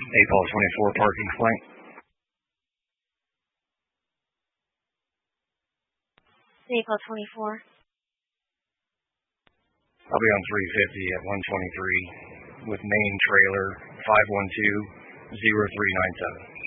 April 24 parking complaint. April 24. I'll be on 350 at 123 with main trailer 512-0397.